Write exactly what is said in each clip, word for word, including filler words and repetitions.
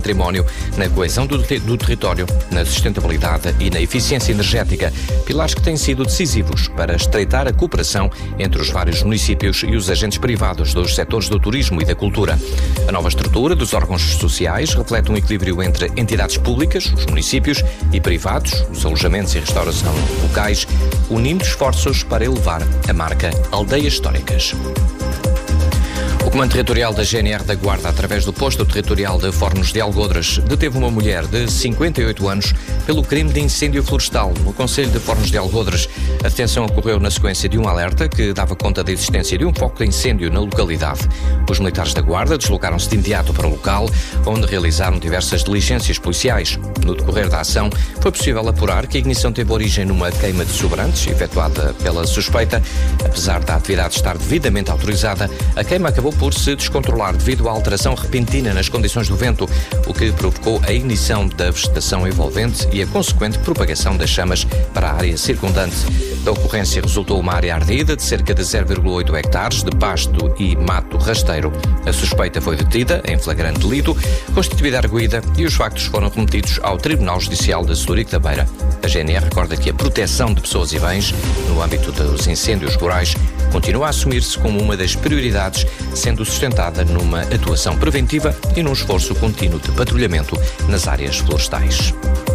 património, na coesão do, te- do território, na sustentabilidade e na eficiência energética, pilares que têm sido decisivos para estreitar a cooperação entre os vários municípios e os agentes privados dos setores do turismo e da cultura. A nova estrutura dos órgãos sociais reflete um equilíbrio entre entidades públicas, os municípios, e privados, os alojamentos e restauração locais, unindo esforços para elevar a marca Aldeias Históricas. O Comando Territorial da G N R da Guarda, através do Posto Territorial de Fornos de Algodres, deteve uma mulher de cinquenta e oito anos pelo crime de incêndio florestal no concelho de Fornos de Algodres. A detenção ocorreu na sequência de um alerta que dava conta da existência de um foco de incêndio na localidade. Os militares da Guarda deslocaram-se de imediato para o local, onde realizaram diversas diligências policiais. No decorrer da ação, foi possível apurar que a ignição teve origem numa queima de sobrantes, efetuada pela suspeita. Apesar da atividade estar devidamente autorizada, a queima acabou por se descontrolar devido à alteração repentina nas condições do vento, o que provocou a ignição da vegetação envolvente e a consequente propagação das chamas para a área circundante. Da ocorrência resultou uma área ardida de cerca de zero vírgula oito hectares de pasto e mato rasteiro. A suspeita foi detida em flagrante delito, constituída arguida, e os factos foram remetidos ao Tribunal Judicial de Celurico da Beira. A G N R recorda que a proteção de pessoas e bens no âmbito dos incêndios rurais continua a assumir-se como uma das prioridades, sendo sustentada numa atuação preventiva e num esforço contínuo de patrulhamento nas áreas florestais.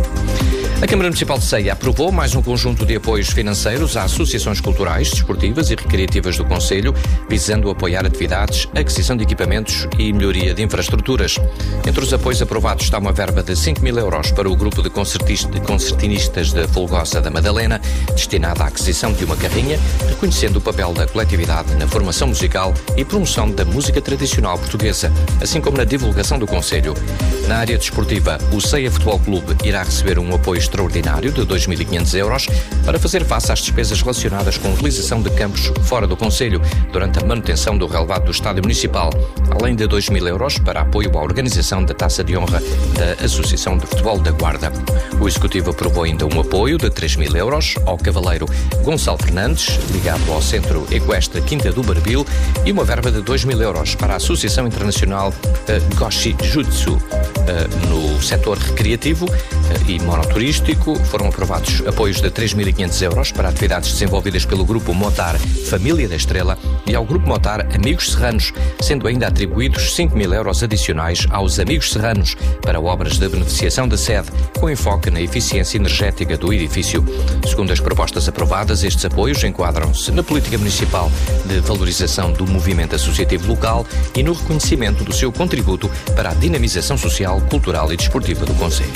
A Câmara Municipal de Ceia aprovou mais um conjunto de apoios financeiros a associações culturais, desportivas e recreativas do concelho, visando apoiar atividades, aquisição de equipamentos e melhoria de infraestruturas. Entre os apoios aprovados está uma verba de cinco mil euros para o grupo de concertinistas da Folgosa da Madalena, destinada à aquisição de uma carrinha, reconhecendo o papel da coletividade na formação musical e promoção da música tradicional portuguesa, assim como na divulgação do concelho. Na área desportiva, o Ceia Futebol Clube irá receber um apoio extraordinário de dois mil e quinhentos euros para fazer face às despesas relacionadas com a utilização de campos fora do concelho durante a manutenção do relevado do Estádio Municipal, além de dois mil euros para apoio à organização da Taça de Honra da Associação de Futebol da Guarda. O Executivo aprovou ainda um apoio de três mil euros ao cavaleiro Gonçalo Fernandes, ligado ao Centro Equestre Quinta do Barbil, e uma verba de dois mil euros para a Associação Internacional uh, Goshi Jutsu. Uh, no setor recreativo uh, e monoturismo, foram aprovados apoios de três mil e quinhentos euros para atividades desenvolvidas pelo Grupo Motar Família da Estrela e ao Grupo Motar Amigos Serranos, sendo ainda atribuídos cinco mil euros adicionais aos Amigos Serranos para obras de beneficiação da sede, com enfoque na eficiência energética do edifício. Segundo as propostas aprovadas, estes apoios enquadram-se na política municipal de valorização do movimento associativo local e no reconhecimento do seu contributo para a dinamização social, cultural e desportiva do concelho.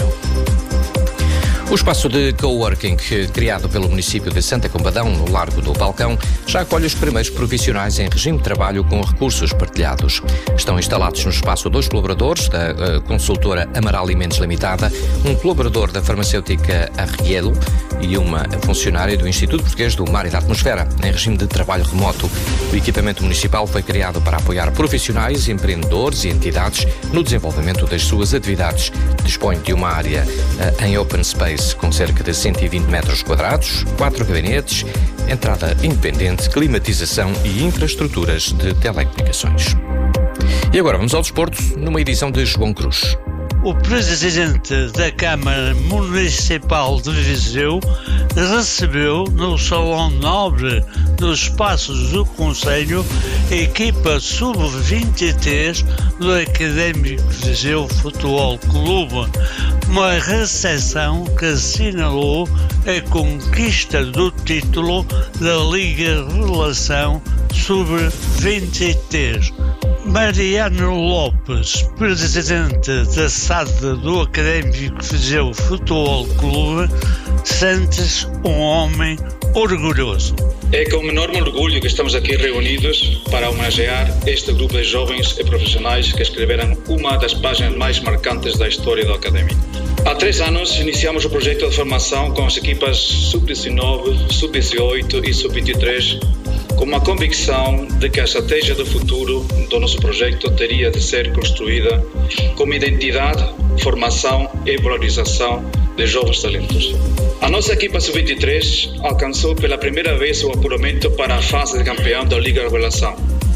O espaço de coworking criado pelo município de Santa Combadão, no Largo do Balcão, já acolhe os primeiros profissionais em regime de trabalho com recursos partilhados. Estão instalados no espaço dois colaboradores da uh, consultora Amaral e Mendes Limitada, um colaborador da farmacêutica Arrielo e uma funcionária do Instituto Português do Mar e da Atmosfera, em regime de trabalho remoto. O equipamento municipal foi criado para apoiar profissionais, empreendedores e entidades no desenvolvimento das suas atividades. Dispõe de uma área uh, em open space com cerca de cento e vinte metros quadrados, quatro gabinetes, entrada independente, climatização e infraestruturas de telecomunicações. E agora vamos ao desporto, numa edição de João Cruz. O presidente da Câmara Municipal de Viseu recebeu no Salão Nobre dos Espaços do Concelho a equipa sub vinte e três do Académico Viseu Futebol Clube, uma recepção que assinalou a conquista do título da Liga Relação sub vinte e três. Mariano Lopes, presidente da S A D do Académico Viseu Futebol Clube, sente-se um homem orgulhoso. É com enorme orgulho que estamos aqui reunidos para homenagear este grupo de jovens e profissionais que escreveram uma das páginas mais marcantes da história do Académico. Há três anos iniciamos o projeto de formação com as equipas sub dezenove, sub dezoito e sub vinte e três, com uma convicção de que a estratégia do futuro do nosso projeto teria de ser construída com identidade, formação e valorização de jovens talentos. A nossa equipa sub vinte e três alcançou pela primeira vez o apuramento para a fase de campeão da Liga Revelação.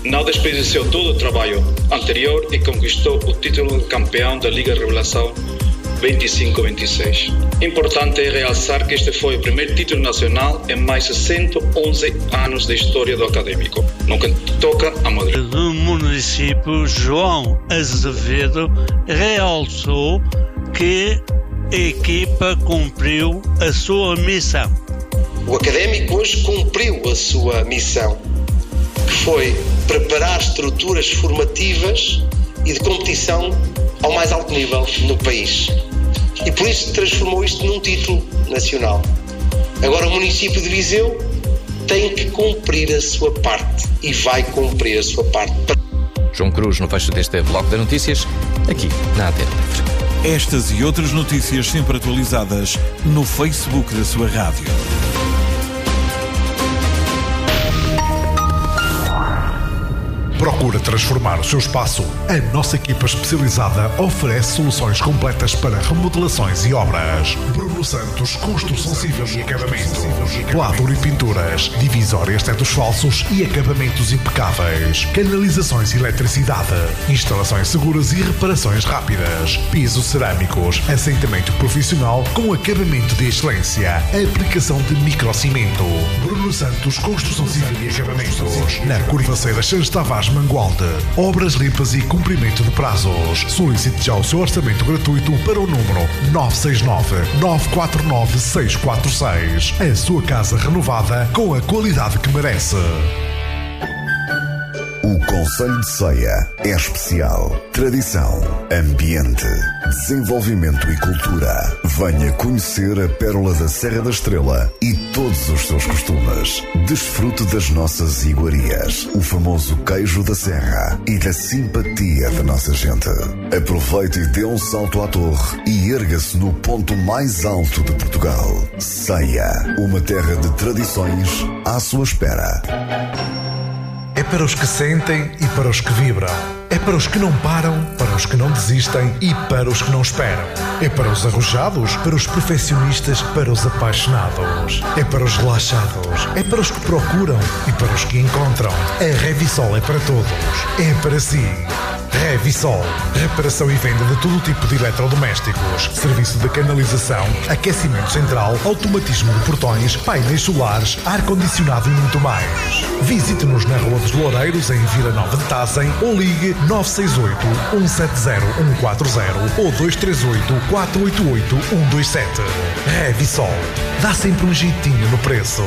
não desperdiciou todo o trabalho anterior e conquistou o título de campeão da Liga Revelação vinte e cinco vinte e seis. Importante é realçar que este foi o primeiro título nacional em mais de cento e onze anos da história do Académico, no que toca a Madrid. Do município, João Azevedo realçou que a equipa cumpriu a sua missão. O Académico hoje cumpriu a sua missão, que foi preparar estruturas formativas e de competição ao mais alto nível no país. E por isso transformou isto num título nacional. Agora o município de Viseu tem que cumprir a sua parte e vai cumprir a sua parte. João Cruz, no fecho deste bloco de notícias, aqui na Antena Livre. Estas e outras notícias sempre atualizadas no Facebook da sua rádio. Procura transformar o seu espaço? A nossa equipa especializada oferece soluções completas para remodelações e obras. Bruno Santos, construção civil e acabamento. Pladur e pinturas, divisórias tetos falsos e acabamentos impecáveis. Canalizações e eletricidade. Instalações seguras e reparações rápidas. Pisos cerâmicos, assentamento profissional com acabamento de excelência. Aplicação de microcimento. Bruno Santos, construção civil e acabamentos. Na Curvaceira Santos Tavares Mangualde. Obras limpas e cumprimento de prazos. Solicite já o seu orçamento gratuito para o número nove seis nove, nove quatro nove, seis quatro seis. A sua casa renovada com a qualidade que merece. O Concelho de Ceia é especial. Tradição, ambiente, desenvolvimento e cultura. Venha conhecer a pérola da Serra da Estrela e todos os seus costumes. Desfrute das nossas iguarias, o famoso queijo da serra e da simpatia da nossa gente. Aproveite e dê um salto à torre e erga-se no ponto mais alto de Portugal. Ceia, uma terra de tradições à sua espera. É para os que sentem e para os que vibram. É para os que não param, para os que não desistem e para os que não esperam. É para os arrojados, para os perfeccionistas, para os apaixonados. É para os relaxados, é para os que procuram e para os que encontram. A Revisol é para todos. É para si. Revisol. Reparação e venda de todo tipo de eletrodomésticos. Serviço de canalização, aquecimento central, automatismo de portões, painéis solares, ar-condicionado e muito mais. Visite-nos na Rua dos Loureiros, em Vila Nova de Tazem, ou ligue nove seis oito, um sete zero, um quatro zero ou dois três oito, quatro oito oito, um dois sete. Revisol. Dá sempre um jeitinho no preço.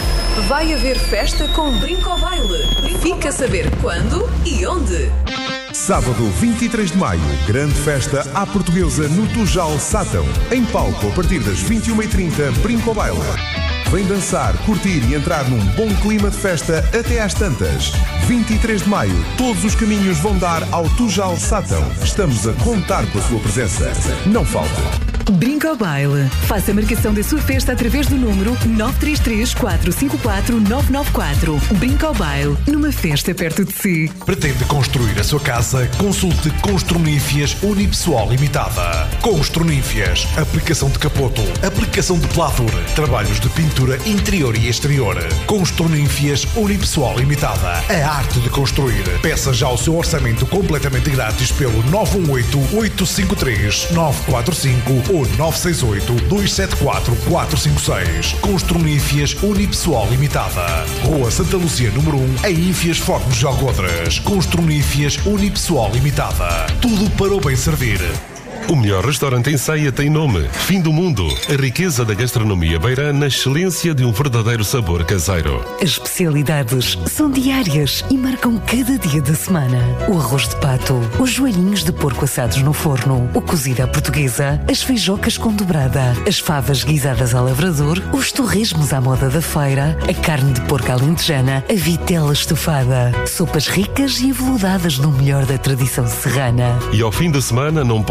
Vai haver festa com Brinco ao Baile. Fica a saber quando e onde. Sábado vinte e três de maio, grande festa à portuguesa no Tujal Sátão. Em palco, a partir das vinte e uma e trinta, Brinco ao Baile. Vem dançar, curtir e entrar num bom clima de festa até às tantas. vinte e três de maio, todos os caminhos vão dar ao Tujal Sátão. Estamos a contar com a sua presença. Não falte. Brinco ao Baile. Faça a marcação da sua festa através do número nove três três, quatro cinco quatro, nove nove quatro. Brinco ao Baile, numa festa perto de si. Pretende construir a sua casa? Consulte Construnífias Unipessoal Limitada. Construnífias, aplicação de capoto, aplicação de pladur, trabalhos de pintura interior e exterior. Construnífias Unipessoal Limitada. A arte de construir. Peça já o seu orçamento completamente grátis pelo nove um oito, oito cinco três, nove quatro cinco ou nove seis oito, dois sete quatro, quatro cinco seis. Construnífias Unipessoal Limitada. Rua Santa Lúcia, número um, em Ínfias, Fornos de Algodres. Construnífias Unipessoal Limitada. Tudo para o bem servir. O melhor restaurante em Ceia tem nome: Fim do Mundo. A riqueza da gastronomia beira na excelência de um verdadeiro sabor caseiro. As especialidades são diárias e marcam cada dia da semana. O arroz de pato, os joelhinhos de porco assados no forno, o cozido à portuguesa, as feijocas com dobrada, as favas guisadas ao lavrador, os torresmos à moda da feira, a carne de porco alentejana, a vitela estufada, sopas ricas e aveludadas no melhor da tradição serrana. E ao fim da semana não pode perder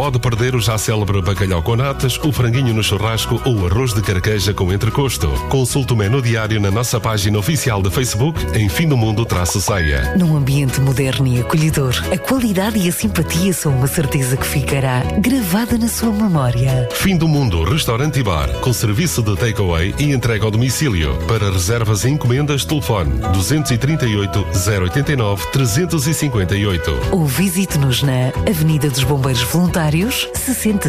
Cordeiro já célebre bacalhau com natas, o franguinho no churrasco ou o arroz de carqueja com entrecosto. Consulte o menu diário na nossa página oficial de Facebook em Fim do Mundo traço Ceia. Num ambiente moderno e acolhedor, a qualidade e a simpatia são uma certeza que ficará gravada na sua memória. Fim do Mundo Restaurante e Bar, com serviço de takeaway e entrega ao domicílio. Para reservas e encomendas, telefone dois três oito, zero oito nove, três cinco oito. Ou visite-nos na Avenida dos Bombeiros Voluntários, sessenta